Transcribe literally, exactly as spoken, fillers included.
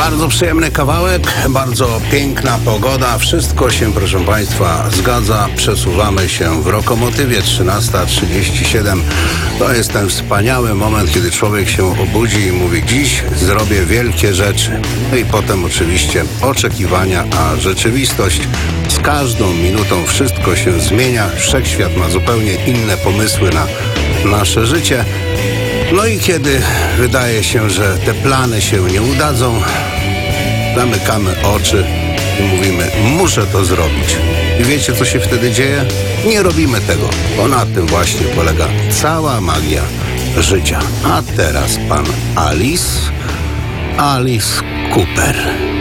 Bardzo przyjemny kawałek, bardzo piękna pogoda, wszystko się, proszę Państwa, zgadza. Przesuwamy się w Rokomotywie, trzynasta trzydzieści siedem. To jest ten wspaniały moment, kiedy człowiek się obudzi i mówi: dziś zrobię wielkie rzeczy. No i potem oczywiście oczekiwania, a rzeczywistość z każdą minutą wszystko się zmienia. Wszechświat ma zupełnie inne pomysły na nasze życie. No i kiedy wydaje się, że te plany się nie udadzą, zamykamy oczy i mówimy: muszę to zrobić. I wiecie, co się wtedy dzieje? Nie robimy tego, bo na tym właśnie polega cała magia życia. A teraz pan Alice, Alice Cooper.